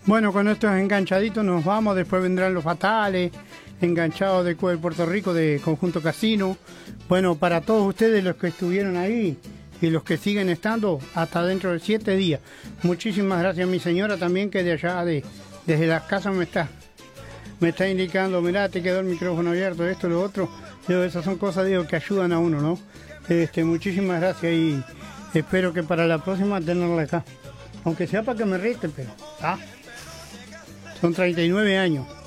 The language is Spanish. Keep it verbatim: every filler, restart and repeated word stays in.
Bueno, con estos enganchaditos nos vamos, después vendrán los fatales, enganchados de Cuba de Puerto Rico, de Conjunto Casino. Bueno, para todos ustedes los que estuvieron ahí y los que siguen estando, hasta dentro de siete días. Muchísimas gracias a mi señora también, que de allá, de, desde las casas me está, me está indicando, mirá, te quedó el micrófono abierto, esto, lo otro. Digo, esas son cosas, digo, que ayudan a uno, ¿no? Este, muchísimas gracias y espero que para la próxima tenerla acá. Aunque sea para que me rete, pero... ¿ah? Son treinta y nueve años.